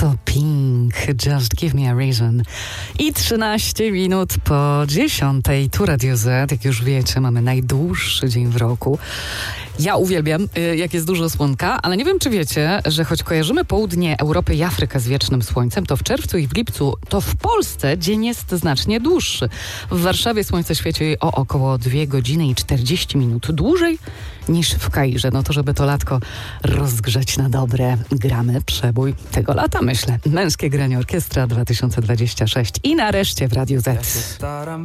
To Pink, Just Give Me a Reason. I 13 minut po 10. Tu Radio Z, jak już wiecie, mamy najdłuższy dzień w roku. Ja uwielbiam, jak jest dużo słonka, ale nie wiem, czy wiecie, że choć kojarzymy południe Europy i Afrykę z wiecznym słońcem, to w czerwcu i w lipcu, to w Polsce dzień jest znacznie dłuższy. W Warszawie słońce świeci o około 2 godziny i 40 minut dłużej niż w Kairze. No to żeby to latko rozgrzeć na dobre, gramy przebój tego lata, myślę. Męskie granie orkiestra 2026 i nareszcie w Radiu Z.